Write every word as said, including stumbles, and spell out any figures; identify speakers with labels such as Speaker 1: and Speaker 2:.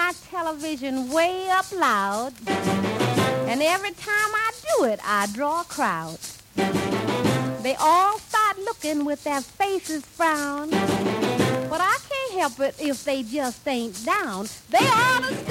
Speaker 1: my television way up loud. And every time I do it, I draw a crowd. They all start looking with their faces frown. But I can't help it if they just ain't down. They ought to